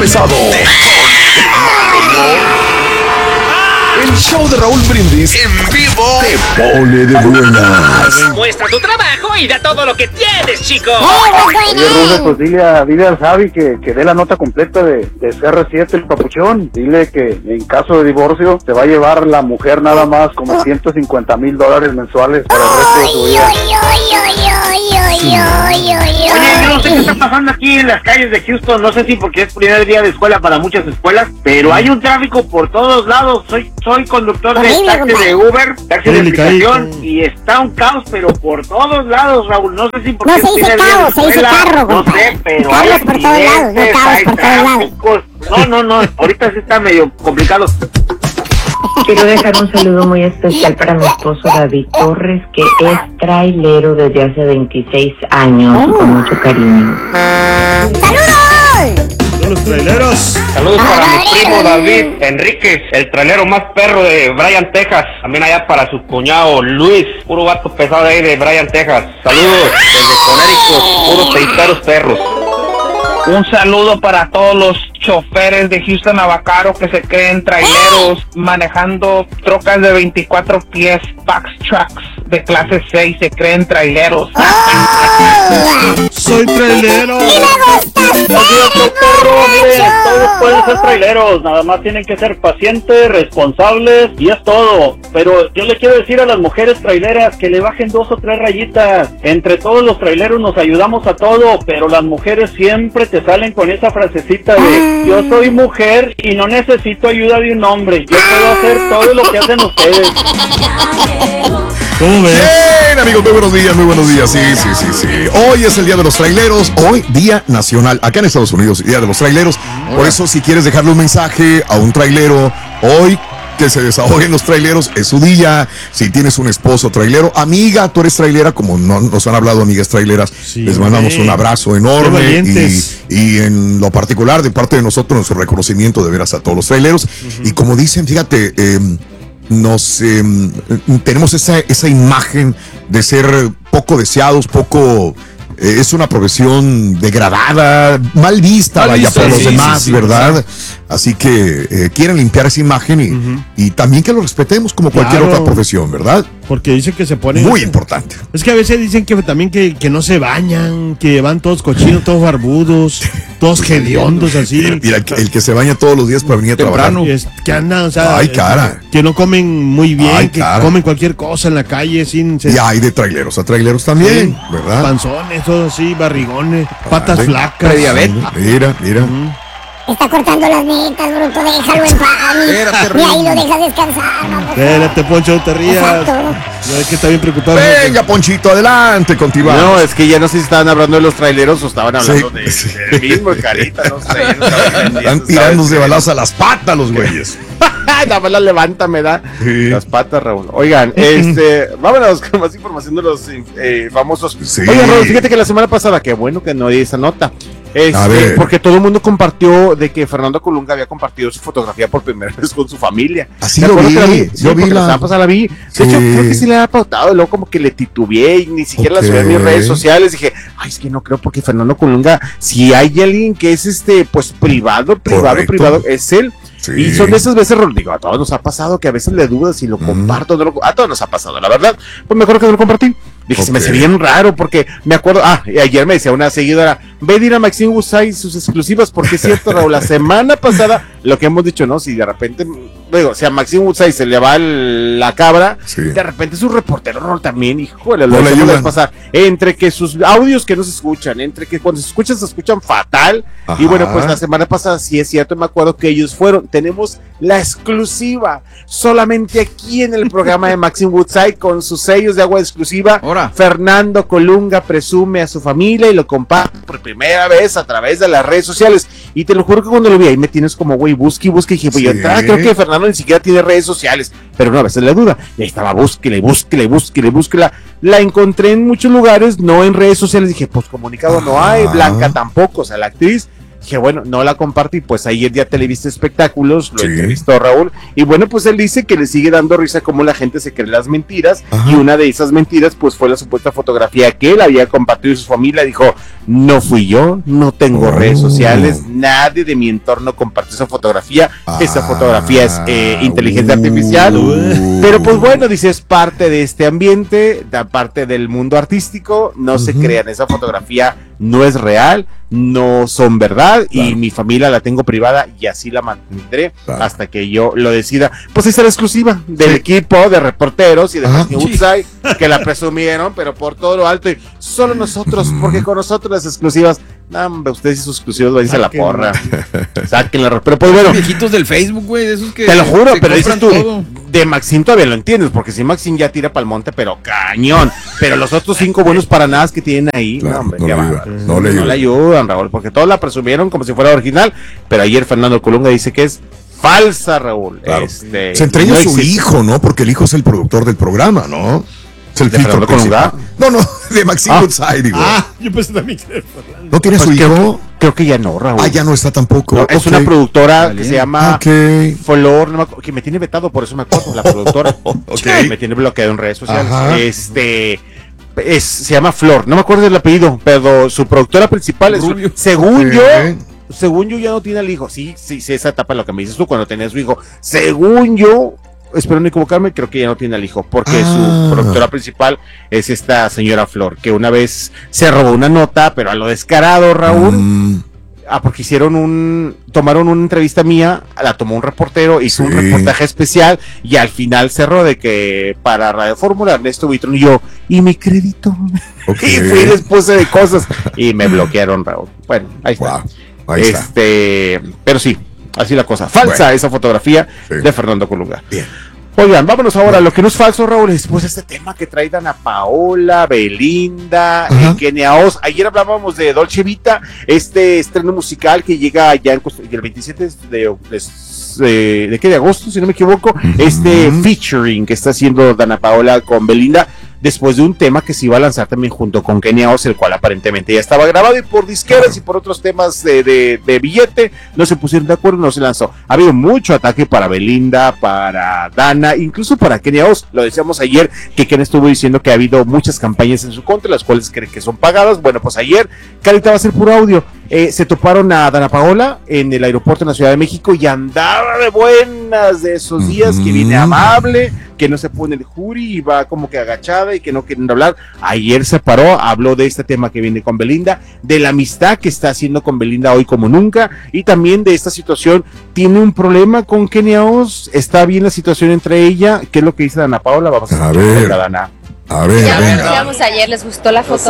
pesado. El show de Raúl Brindis en vivo te pone de buenas. Muestra tu trabajo y da todo lo que tienes, chico. Oye, Rude, pues dile al Javi que dé la nota completa de CR7, el papuchón. Dile que en caso de divorcio se va a llevar la mujer nada más como $150,000 mensuales para el resto de su vida. Oye, yo no sé qué está pasando aquí en las calles de Houston, no sé si porque es primer día de escuela para muchas escuelas, pero hay un tráfico por todos lados. Soy conductor de taxi de Uber, taxi de aplicación, y está un caos, pero por todos lados, Raúl. No sé si porque no se dice caos, se dice carro, no sé, pero hay por todos lados, no caos por todos lados. No, ahorita sí está medio complicado. Quiero dejar un saludo muy especial para mi esposo David Torres, que es trailero desde hace 26 años, con mucho cariño. ¡Saludos! Los traileros. Saludos para mi primo David Enríquez, el trailero más perro de Bryan, Texas. También allá para su cuñado Luis, puro vato pesado de ahí de Bryan, Texas. Saludos desde Connecticut, puros teisteros perros. Un saludo para todos los choferes de Houston a Vaccaro que se creen traileros manejando trocas de 24 pies, Pax Trucks de clase 6, se creen traileros. Soy trailero. Todos pueden ser traileros, nada más tienen que ser pacientes, responsables y es todo. Pero yo le quiero decir a las mujeres traileras que le bajen 2 o 3 rayitas. Entre todos los traileros nos ayudamos a todo, pero las mujeres siempre te salen con esa frasecita de yo soy mujer y no necesito ayuda de un hombre, yo puedo hacer todo lo que hacen ustedes. ¿Cómo ves? Bien, amigos, muy buenos días. Sí. Hoy es el Día de los Traileros, hoy Día Nacional, acá en Estados Unidos, Día de los Traileros. Por eso, si quieres dejarle un mensaje a un trailero, hoy que se desahoguen los traileros, es su día. Si tienes un esposo trailero, amiga, tú eres trailera, como no nos han hablado amigas traileras, sí, les mandamos un abrazo enorme y en lo particular, de parte de nosotros, nuestro reconocimiento de veras a todos los traileros. Y como dicen, fíjate, tenemos esa imagen de ser poco deseados, es una profesión degradada, mal vista por los demás, ¿verdad? Así que quieren limpiar esa imagen y también que lo respetemos como cualquier otra profesión, ¿verdad? Porque dicen que se ponen... Muy importante. Es que a veces dicen que también que no se bañan, que van todos cochinos, todos barbudos, todos hediondos así. Mira, el que se baña todos los días para venir a trabajar. Que andan, o sea... Ay, cara. Que no comen muy bien, ay, que cara. comen cualquier cosa en la calle sin... Y hay de traileros a traileros también, sí, ¿verdad? Panzones, todo así, barrigones, patas flacas. Prediabetes. Mira. Está cortando las netas, bruto, déjalo en paz. Y ahí lo dejas descansar, mamá. Espérate, Poncho, no te rías. Exacto. Es que está bien preocupado. Venga, Ponchito, adelante, continuamos. No, es que ya no sé si estaban hablando de los traileros o estaban hablando del mismo, Carita, no sé. Están tirándose balazos a las patas los güeyes. La bala levanta, me da las patas, Raúl. Oigan, vámonos con más información de los famosos. Sí. Oigan, Raúl, fíjate que la semana pasada, qué bueno que no di esa nota. Porque todo el mundo compartió de que Fernando Colunga había compartido su fotografía por primera vez con su familia. Así lo vi, yo vi la vi. De hecho, creo que sí le había pautado, luego como que le titubeé y ni siquiera la subí en mis redes sociales. Dije, ay, es que no creo porque Fernando Colunga, si hay alguien que es pues privado, es él. Sí. Y son de esas veces, digo, a todos nos ha pasado que a veces le dudas si lo comparto o no a todos nos ha pasado, la verdad, pues mejor que no lo compartí. Dije, se me hace bien raro porque me acuerdo, y ayer me decía una seguidora, ve a ir a Maxine Woodside sus exclusivas, porque es cierto, Raúl, la semana pasada, lo que hemos dicho, ¿no? Si de repente, digo, si a Maxine Woodside se le va la cabra, sí, de repente su reportero Raúl también, híjole, lo que pasar, entre que sus audios que no se escuchan, entre que cuando se escuchan fatal, ajá, y bueno, pues la semana pasada, sí es cierto, me acuerdo que ellos tenemos la exclusiva, solamente aquí en el programa de Maxine Woodside, con sus sellos de agua exclusiva. Ahora, Fernando Colunga presume a su familia y lo comparte por primera vez a través de las redes sociales, y te lo juro que cuando lo vi ahí me tienes como, güey, busque, y dije, pues sí, creo que Fernando ni siquiera tiene redes sociales, pero no, a veces la duda, y ahí estaba, búsquela, la encontré en muchos lugares, no en redes sociales, dije, pues comunicado no hay, Blanca tampoco, o sea, la actriz Dije, bueno, no la compartí, pues ayer ya Televisa Espectáculos lo entrevistó Raúl, y bueno, pues él dice que le sigue dando risa cómo la gente se cree las mentiras, y una de esas mentiras pues fue la supuesta fotografía que él había compartido y su familia dijo, no fui yo, no tengo redes sociales, nadie de mi entorno compartió esa fotografía es inteligencia artificial, pero pues bueno, dice, es parte de este ambiente, parte del mundo artístico, no se crean, esa fotografía no es real, no son verdad, y mi familia la tengo privada y así la mantendré hasta que yo lo decida. Pues esa es la exclusiva del equipo de reporteros y de Outside que la presumieron, pero por todo lo alto, y solo nosotros, porque con nosotros las exclusivas, hombre, ustedes y sus exclusivos váyanse a la porra. Sáquenla, pero pues bueno. Viejitos del Facebook, güey, esos que te lo juro, pero dices tú, todo. De Maxim todavía lo entiendes, porque si Maxim ya tira pa'l monte, pero cañón, pero los otros 5 buenos para nada que tienen ahí, no, hombre, no le ayudan, Raúl, porque todos la presumieron como si fuera original, pero ayer Fernando Colunga dice que es falsa, Raúl. Claro. Se entrega su hijo, ¿no? Porque el hijo es el productor del programa, ¿no? Es el filtro principal. No, de Maxim Outside, digo. Yo pensé también que era Fernando. ¿No tiene su hijo? Creo que ya no, Raúl. Ya no está tampoco. No, es una productora que se llama Flor, que me tiene vetado, por eso me acuerdo, la productora. Me tiene bloqueado en redes sociales. Se llama Flor, no me acuerdo del apellido, pero su productora principal es Rubio. Según yo ya no tiene al hijo. Sí, esa etapa lo que me dices tú cuando tenía su hijo. Según yo, espero no equivocarme, creo que ya no tiene al hijo, porque su productora principal es esta señora Flor, que una vez se robó una nota, pero a lo descarado, Raúl. Porque tomaron una entrevista mía, la tomó un reportero, hizo un reportaje especial y al final cerró de que para Radio Fórmula Ernesto Buitrón y yo, y mi crédito, y fui y les puse de cosas y me bloquearon, Raúl. Bueno, ahí está. Ahí está. Pero sí, así la cosa. Falsa esa fotografía de Fernando Colunga. Bien. Oigan, vámonos ahora a lo que no es falso, Raúl, es pues este tema que trae Dana Paola, Belinda, Kenia Oz. Ayer hablábamos de Dolce Vita, este estreno musical que llega ya el 27 de agosto, si no me equivoco, featuring que está haciendo Dana Paola con Belinda, después de un tema que se iba a lanzar también junto con Kenia Oz, el cual aparentemente ya estaba grabado y por disqueras y por otros temas de billete no se pusieron de acuerdo, no se lanzó. Ha habido mucho ataque para Belinda, para Dana, incluso para Kenia Oz. Lo decíamos ayer que Ken estuvo diciendo que ha habido muchas campañas en su contra, las cuales creen que son pagadas. Bueno, pues ayer, Carita va a ser puro audio. Se toparon a Dana Paola en el aeropuerto en la Ciudad de México y andaba de buenas de esos días, que viene amable, que no se pone el jury y va como que agachada y que no quieren hablar. Ayer se paró, habló de este tema que viene con Belinda, de la amistad que está haciendo con Belinda hoy como nunca, y también de esta situación. Tiene un problema con Kenia Oz, está bien la situación entre ella. ¿Qué es lo que dice Dana Paola? Vamos a ver, Dana. A ver, ya miramos ayer, ¿les gustó la foto?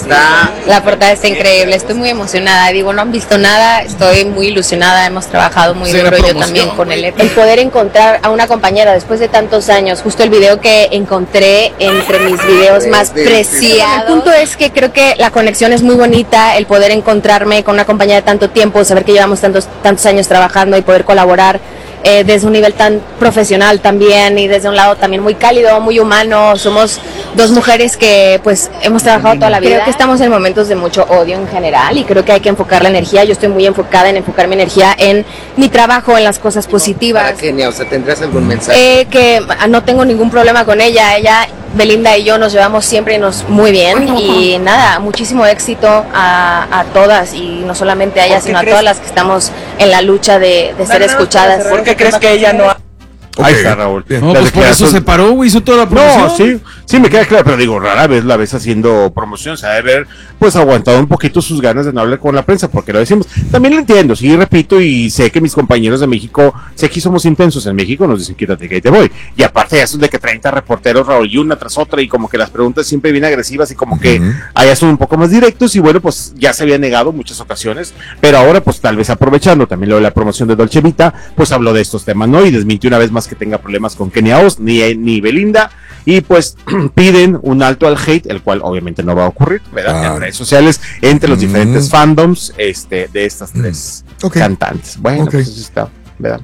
La portada está increíble, estoy muy emocionada, digo, no han visto nada, estoy muy ilusionada, hemos trabajado muy duro, yo también con el EP. El poder encontrar a una compañera después de tantos años, justo el video que encontré entre mis videos más preciados. El punto es que creo que la conexión es muy bonita, el poder encontrarme con una compañera de tanto tiempo, saber que llevamos tantos años trabajando y poder colaborar desde un nivel tan profesional también y desde un lado también muy cálido, muy humano. Somos dos mujeres que pues hemos trabajado toda la vida. Creo que estamos en momentos de mucho odio en general y creo que hay que enfocar la energía. Yo estoy muy enfocada en enfocar mi energía en mi trabajo, en las cosas positivas. Para Kenia, o sea, ¿tendrás algún mensaje? Que no tengo ningún problema con ella. Belinda y yo nos llevamos siempre muy bien y nada, muchísimo éxito a todas y no solamente a ellas, sino a todas las que estamos en la lucha de ser escuchadas. ¿Por qué crees que ella no ha... Ahí está, Raúl. No, pues por eso se paró, güey, hizo toda la promoción. No, sí, me queda claro, pero digo, rara vez la ves haciendo promoción, se ha de ver, pues, aguantado un poquito sus ganas de no hablar con la prensa, porque lo decimos. También lo entiendo, sí, repito, y sé que mis compañeros de México, sé que somos intensos en México, nos dicen, quítate que ahí te voy. Y aparte eso de que 30 reporteros, Raúl, y una tras otra, y como que las preguntas siempre vienen agresivas, y como que allá son un poco más directos, y bueno, pues, ya se había negado muchas ocasiones, pero ahora, pues, tal vez aprovechando también lo de la promoción de Dolce Vita, pues, habló de estos temas, ¿no? Y desmintió una vez más que tenga problemas con Kenia Oz, ni Belinda, y pues piden un alto al hate, el cual obviamente no va a ocurrir, ¿verdad? En redes sociales, entre los diferentes fandoms de estas tres cantantes. Bueno, pues eso está, ¿verdad?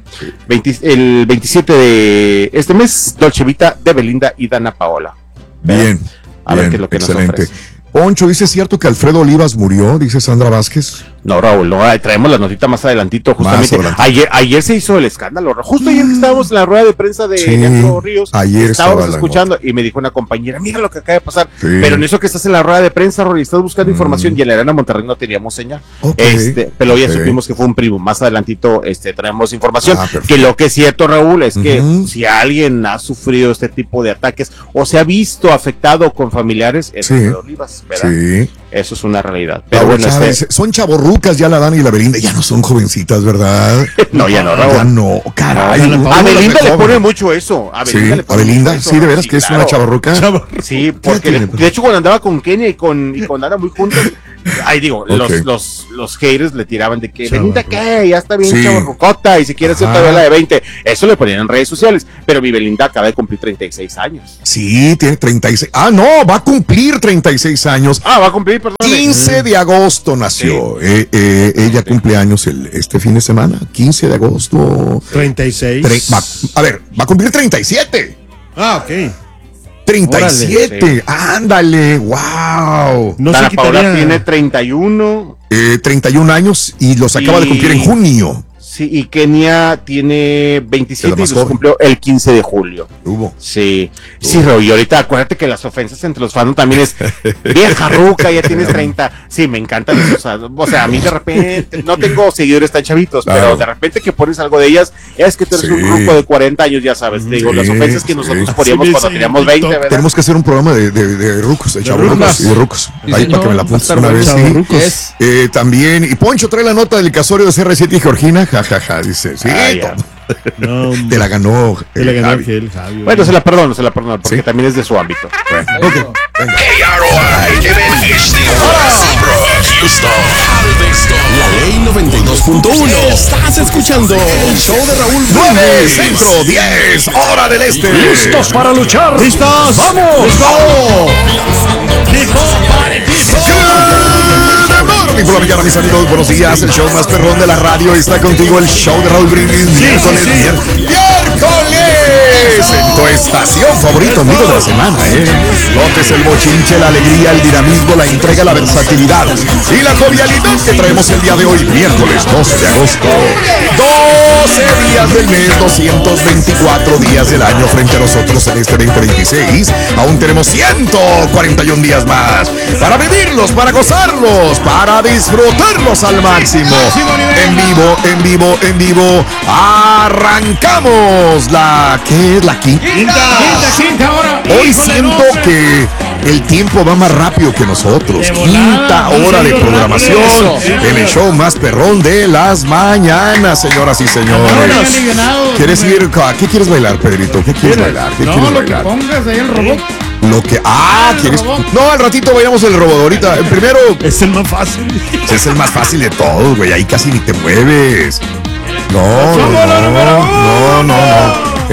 El 27 de este mes, Dolce Vita de Belinda y Dana Paola. ¿Verdad? Bien, a ver qué es lo que excelente. nos ofrece. Poncho, ¿dice cierto que Alfredo Olivas murió? Dice Sandra Vázquez. No, Raúl, no, traemos la notita más adelantito, justamente. Ayer se hizo el escándalo, justo ayer que estábamos en la rueda de prensa de Leandro Ríos, estábamos escuchando y me dijo una compañera, mira lo que acaba de pasar, pero en eso que estás en la rueda de prensa, Raúl, y estás buscando información, y en la Arena Monterrey no teníamos señal, pero ya supimos que fue un primo, más adelantito traemos información, que lo que es cierto, Raúl, es que si alguien ha sufrido este tipo de ataques, o se ha visto afectado con familiares, es Alfredo Olivas, ¿verdad? Sí. Eso es una realidad. Pero bueno, son chavorrucas ya la Dani y la Belinda, ya no son jovencitas, ¿verdad? No, ya no, Raúl. Ya no, caray. A Belinda le pone mucho eso. A Belinda, sí, de veras que es una chavorruca. Sí, porque de hecho cuando andaba con Kenia y con Ana muy juntos, ahí digo, los haters le tiraban de que Belinda qué, ya está bien chavorrucota y si quiere ser todavía la de 20. Eso le ponían en redes sociales, pero mi Belinda acaba de cumplir 36 años. Sí, tiene 36. No, va a cumplir 36 años. Va a cumplir, perdón. 15 de agosto nació. Ella cumple años este fin de semana. 15 de agosto. 36. Va a cumplir 37. Ok. 37. Órale, ándale, wow. Dana Paola tiene 31. 31 años y los acaba de cumplir en junio. Sí, y Kenia tiene 27 y los cumplió el 15 de julio. Sí, Raúl, y ahorita acuérdate que las ofensas entre los fans también es vieja ruca, ya tienes 30. Sí, me encantan esos. O sea, a mí de repente, no tengo seguidores tan chavitos, pero de repente que pones algo de ellas, es que tú eres un grupo de 40 años, ya sabes. Te digo, las ofensas que nosotros poníamos cuando teníamos 20, ¿verdad? Tenemos que hacer un programa de rucos, de chavorrucos y de rucos. Ahí para que me la apuntes una vez. También, y Poncho trae la nota del casorio de CR7 y Georgina, dice, sí, te la ganó Javi. Bueno, se la perdono, porque también es de su ámbito. Venga. La Ley 92.1. Estás escuchando el show de Raúl 9, centro, 10, hora del este. ¿Listos para luchar? ¿Listos? ¡Vamos! Por la mañana, mis amigos, buenos días. El show más perrón de la radio está contigo. El show de Raúl Brindis. Miércoles. En tu estación favorito, amigo de la semana, Notes el bochinche, la alegría, el dinamismo, la entrega, la versatilidad y la jovialidad que traemos el día de hoy, miércoles 12 de agosto. 12 días del mes, 224 días del año frente a nosotros en este 2026. Aún tenemos 141 días más para vivirlos, para gozarlos, para disfrutarlos al máximo. En vivo. Arrancamos ¿qué es la quinta hora? Hoy siento que el tiempo va más rápido que nosotros. Quinta hora de programación en el show más perrón de las mañanas, señoras y señores. ¿Quieres ir? ¿Qué quieres bailar, Pedrito? ¿Qué quieres bailar? Lo que pongas ahí el robot. ¿Quieres? No, al ratito vayamos el robot. Ahorita, el primero. Es el más fácil. Es el más fácil de todos, güey. Ahí casi ni te mueves. No.